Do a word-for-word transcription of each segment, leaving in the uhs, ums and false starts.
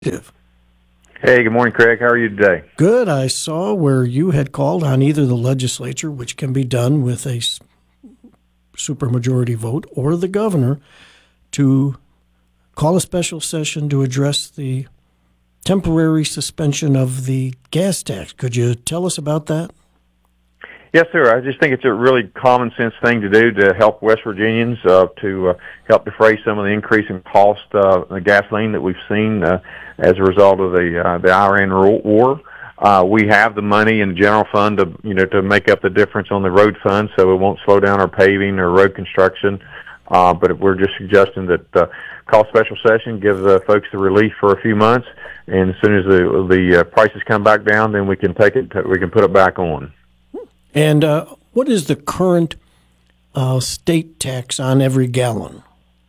Hey, good morning, Craig. How are you today? Good. I saw where you had called on either the legislature, which can be done with a supermajority vote, or the governor to call a special session to address the temporary suspension of the gas tax. Could you tell us about that? Yes, sir. I just think it's a really common sense thing to do to help West Virginians uh, to uh, help defray some of the increase in cost uh, the gasoline that we've seen uh, as a result of the uh, the Iran war. Uh, we have the money in the general fund to you know to make up the difference on the road fund, so it won't slow down our paving or road construction. Uh, but we're just suggesting that uh, call special session, give the folks the relief for a few months, and as soon as the the uh, prices come back down, then we can take it. We can put it back on. And uh, what is the current uh, state tax on every gallon?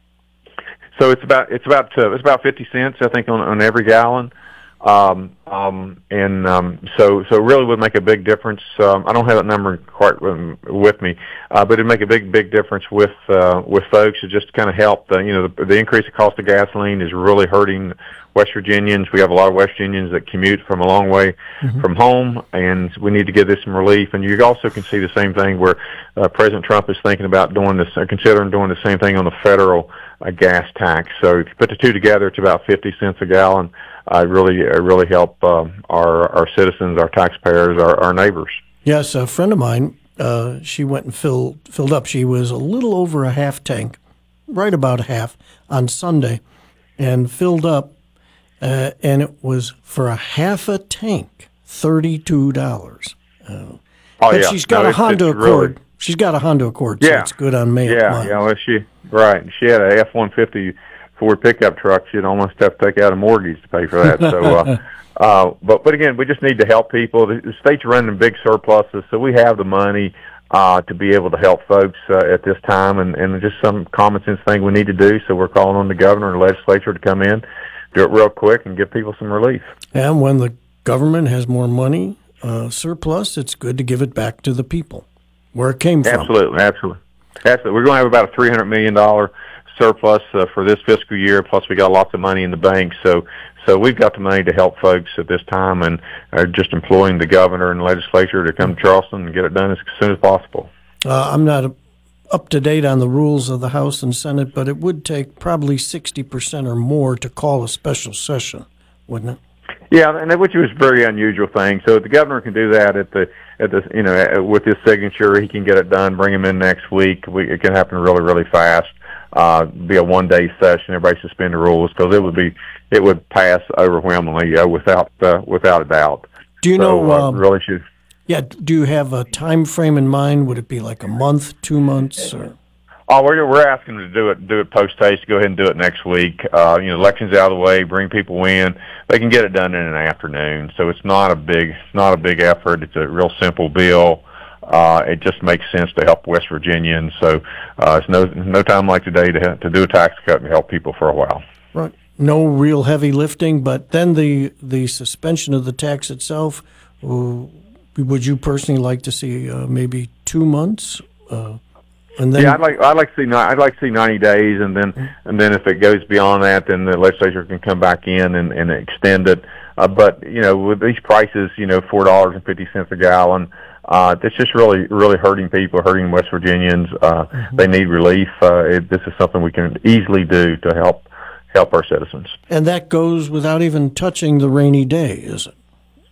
So it's about it's about uh, it's about fifty cents, I think, on, on every gallon, um, um, and um, so so it really would make a big difference. Um, I don't have that number quite with, with me, uh, but it'd make a big big difference with uh, with folks. It just kind of help. Uh, you know, the, the increase of cost of gasoline is really hurting West Virginians. We have a lot of West Virginians that commute from a long way mm-hmm. from home, and we need to give this some relief. And you also can see the same thing where uh, President Trump is thinking about doing this, or considering doing the same thing on the federal uh, gas tax. So if you put the two together, it's about fifty cents a gallon. Uh, really, uh, really help uh, our our citizens, our taxpayers, our, our neighbors. Yes, a friend of mine, uh, she went and filled filled up. She was a little over a half tank, right about a half, on Sunday, and filled up. Uh, and it was for a half a tank, thirty-two dollars. Uh, oh, but yeah. she's got no, a it's, Honda it's Accord. Really... She's got a Honda Accord, so yeah. it's good on mail. Yeah, miles. yeah. Well, she right. She had a F one fifty Ford pickup truck. She'd almost have to take out a mortgage to pay for that. So, uh, uh, but but again, we just need to help people. The, the state's running big surpluses, so we have the money uh, to be able to help folks uh, at this time, and and just some common sense thing we need to do. So we're calling on the governor and the legislature to come in, do it real quick, and give people some relief. And when the government has more money uh, surplus, it's good to give it back to the people where it came from. Absolutely, absolutely, absolutely. We're going to have about a three hundred million dollar surplus uh, for this fiscal year. Plus, we got lots of money in the bank, so so we've got the money to help folks at this time, and are just employing the governor and legislature to come to Charleston and get it done as soon as possible. Uh, I'm not a up to date on the rules of the House and Senate, but it would take probably sixty percent or more to call a special session, wouldn't it? Yeah, and that, which was a very unusual thing. So the governor can do that at the at the you know with his signature, he can get it done, bring him in next week. We, it can happen really really fast. Uh, be a one day session. Everybody suspend the rules because it would be it would pass overwhelmingly uh, without uh, without a doubt. Do you so, know? Uh, um, really should. Yeah. Do you have a time frame in mind? Would it be like a month, two months, or? Oh, we're we're asking them to do it do it post haste. Go ahead and do it next week. Uh, you know, elections out of the way. Bring people in. They can get it done in an afternoon. So it's not a big not a big effort. It's a real simple bill. Uh, it just makes sense to help West Virginians. So uh, it's no no time like today to to do a tax cut and help people for a while. Right. No real heavy lifting, but then the the suspension of the tax itself. Uh, would you personally like to see uh, maybe two months? Uh, and then yeah, I'd like I'd like to see I'd like to see ninety days, and then and then if it goes beyond that, then the legislature can come back in and, and extend it. Uh, but you know, with these prices, you know, four dollars and fifty cents a gallon. Uh, it's just really, really hurting people, hurting West Virginians. Uh, mm-hmm. They need relief. Uh, it, this is something we can easily do to help help our citizens. And that goes without even touching the rainy day, is it?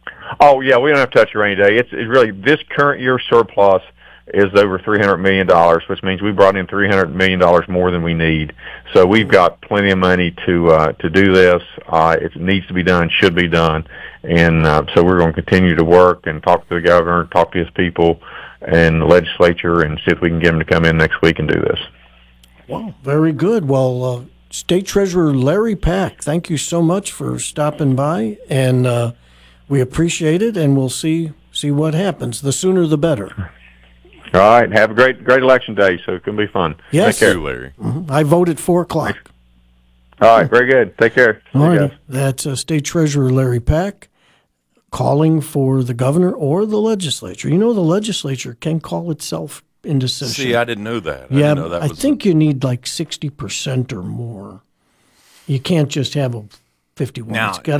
Oh yeah, we don't have to touch a rainy day. It's, it's really this current year surplus is over three hundred million dollars, which means we brought in three hundred million dollars more than we need. So we've got plenty of money to uh, to do this. Uh, it needs to be done, should be done. And uh, so we're going to continue to work and talk to the governor, talk to his people and the legislature, and see if we can get him to come in next week and do this. Wow, very good. Well, uh, State Treasurer Larry Pack, thank you so much for stopping by, and uh, we appreciate it, and we'll see see what happens. The sooner the better. All right. Have a great great election day, so it can be fun. Yes. Take care. You, Larry. Mm-hmm. I vote at four o'clock. All right. Very good. Take care. All right. That's uh, State Treasurer Larry Pack calling for the governor or the legislature. You know, the legislature can call itself into session. See, I didn't know that. I yeah, didn't know that I was think a... you need like sixty percent or more. You can't just have a fifty-one. Now, It's got